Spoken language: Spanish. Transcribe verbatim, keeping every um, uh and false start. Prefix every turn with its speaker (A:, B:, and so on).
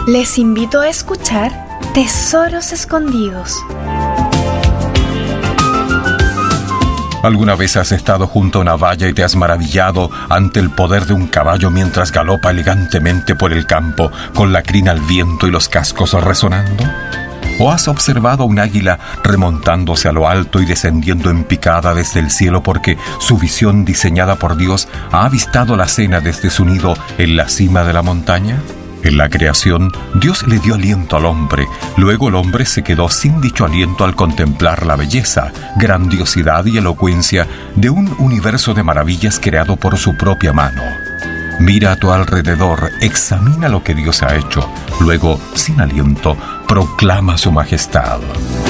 A: Les invito a escuchar Tesoros Escondidos.
B: ¿Alguna vez has estado junto a una valla y te has maravillado ante el poder de un caballo mientras galopa elegantemente por el campo, con la crina al viento y los cascos resonando? ¿O has observado a un águila remontándose a lo alto y descendiendo en picada desde el cielo porque su visión diseñada por Dios ha avistado la cena desde su nido en la cima de la montaña? En la creación, Dios le dio aliento al hombre. Luego el hombre se quedó sin dicho aliento al contemplar la belleza, grandiosidad y elocuencia de un universo de maravillas creado por su propia mano. Mira a tu alrededor, examina lo que Dios ha hecho. Luego, sin aliento, proclama su majestad.